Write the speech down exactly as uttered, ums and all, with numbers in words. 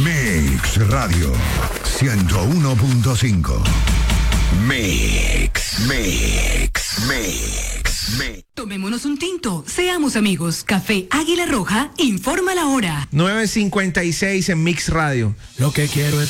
Mix Radio ciento uno punto cinco. Mix, Mix, Mix, Mix. Tomémonos un tinto, seamos amigos. Café Águila Roja informa la hora. nueve cincuenta y seis en Mix Radio. Lo que quiero es